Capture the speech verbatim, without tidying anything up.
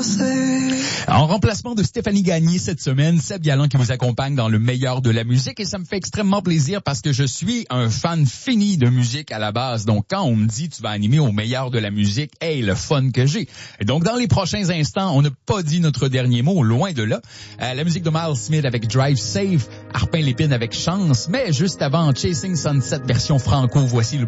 En remplacement de Stéphanie Gagné cette semaine, Seb Galland qui vous accompagne dans le meilleur de la musique, et ça me fait extrêmement plaisir parce que je suis un fan fini de musique à la base. Donc quand on me dit tu vas animer au meilleur de la musique, hey, le fun que j'ai. Et donc dans les prochains instants, on n'a pas dit notre dernier mot, loin de là. Euh, la musique de Miles Smith avec Drive Safe, Arpin Lépine avec Chance, mais juste avant Chasing Sunset version franco, voici le